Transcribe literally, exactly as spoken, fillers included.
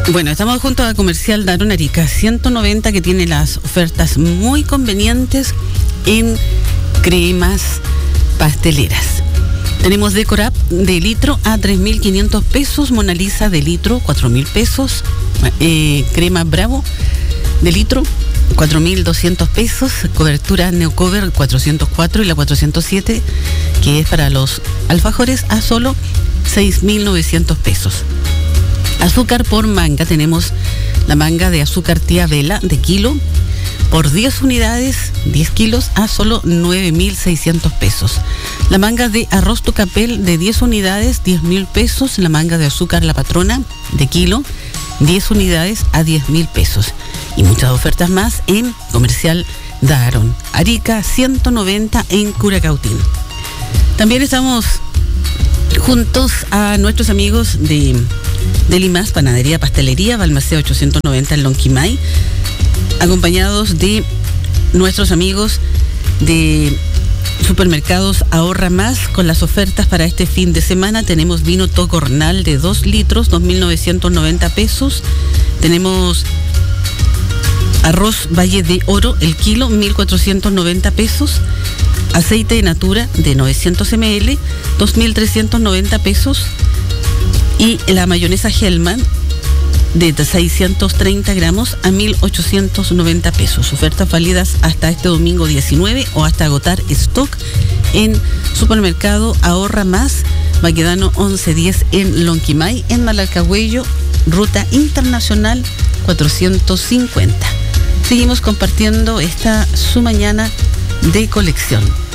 Bueno, estamos junto a Comercial Daron Arica ciento noventa, que tiene las ofertas muy convenientes en cremas pasteleras. Tenemos Decorap de litro a tres mil quinientos pesos, Mona Lisa de litro cuatro mil pesos, eh, crema Bravo de litro cuatro mil doscientos pesos, cobertura Neocover cuatrocientos cuatro y la cuatrocientos siete, que es para los alfajores, a solo seis mil novecientos pesos. Azúcar por manga, tenemos la manga de azúcar Tía Vela de kilo por diez unidades, diez kilos, a solo nueve mil seiscientos pesos. La manga de arroz Tucapel de diez unidades, diez mil pesos. La manga de azúcar La Patrona de kilo, diez unidades a diez mil pesos. Y muchas ofertas más en Comercial Daron Arica ciento noventa en Curacautín. También estamos juntos a nuestros amigos de, de Limas, Panadería, Pastelería, Balmaceda ochocientos noventa en Lonquimay, acompañados de nuestros amigos de Supermercados Ahorra Más con las ofertas para este fin de semana. Tenemos vino Tocornal de dos litros, dos mil novecientos noventa pesos. Tenemos arroz Valle de Oro, el kilo, mil cuatrocientos noventa pesos. Aceite de Natura de novecientos mililitros, dos mil trescientos noventa pesos. Y la mayonesa Hellman de seiscientos treinta gramos a mil ochocientos noventa pesos. Ofertas válidas hasta este domingo diecinueve o hasta agotar stock en Supermercado Ahorra Más, Baquedano once diez en Lonquimay, en Malalcahuello, Ruta Internacional cuatrocientos cincuenta. Seguimos compartiendo esta su mañana de colección.